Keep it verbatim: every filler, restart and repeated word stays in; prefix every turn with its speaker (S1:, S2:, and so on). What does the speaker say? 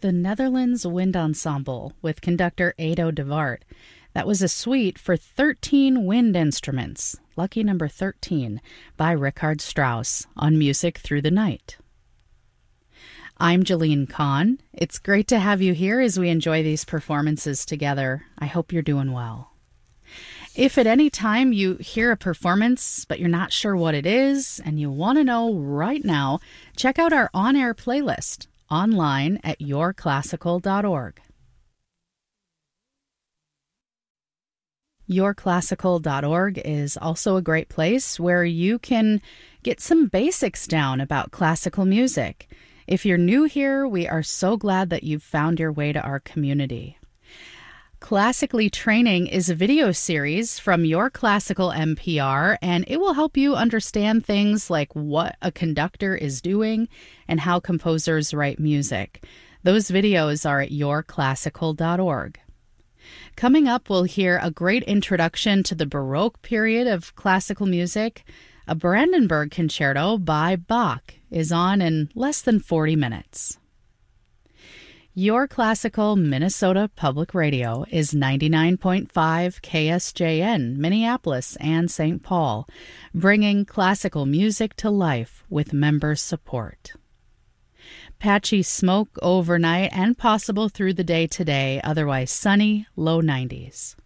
S1: the Netherlands Wind Ensemble with conductor Edo de Waart. That was a suite for thirteen wind instruments, lucky number thirteen, by Richard Strauss on Music Through the Night. I'm Jalene Kahn. It's great to have you here as we enjoy these performances together. I hope you're doing well. If at any time you hear a performance, but you're not sure what it is, and you want to know right now, check out our on-air playlist online at your classical dot org. your classical dot org is also a great place where you can get some basics down about classical music. If you're new here, we are so glad that you've found your way to our community. Classically Training is a video series from Your Classical N P R, and it will help you understand things like what a conductor is doing and how composers write music. Those videos are at your classical dot org. Coming up, we'll hear a great introduction to the Baroque period of classical music. A Brandenburg Concerto by Bach is on in less than forty minutes. Your Classical Minnesota Public Radio is ninety-nine point five K S J N, Minneapolis and Saint Paul, bringing classical music to life with member support. Patchy smoke overnight and possible through the day today, otherwise sunny, low nineties.